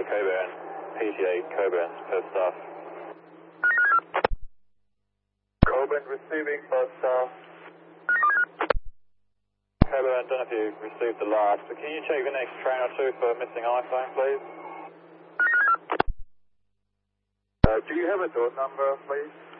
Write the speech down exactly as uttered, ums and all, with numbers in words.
Coburn, P T A Coburn, per staff. Coburn receiving per staff. Coburn, I don't know if you received the last, but can you check the next train or two for missing iPhone, please? Uh, do you have a door number, please?